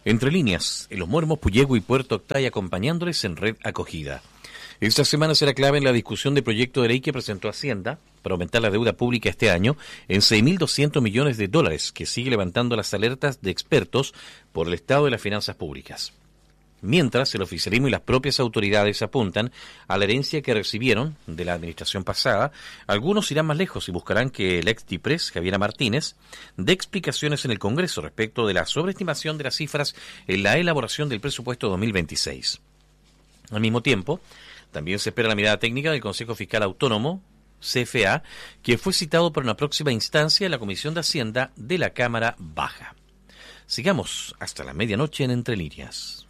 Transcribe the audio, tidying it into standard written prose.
Entre líneas, en Los Muermos, Puyehue y Puerto Octay acompañándoles en Red Acogida. Esta semana será clave en la discusión del proyecto de ley que presentó Hacienda para aumentar la deuda pública este año en $6.200 millones, que sigue levantando las alertas de expertos por el estado de las finanzas públicas. Mientras, el oficialismo y las propias autoridades apuntan a la herencia que recibieron de la administración pasada, algunos irán más lejos y buscarán que el ex DIPRES, Javiera Martínez, dé explicaciones en el Congreso respecto de la sobreestimación de las cifras en la elaboración del presupuesto 2026. Al mismo tiempo, también se espera la mirada técnica del Consejo Fiscal Autónomo, CFA, que fue citado para una próxima instancia en la Comisión de Hacienda de la Cámara Baja. Sigamos hasta la medianoche en Entre Líneas.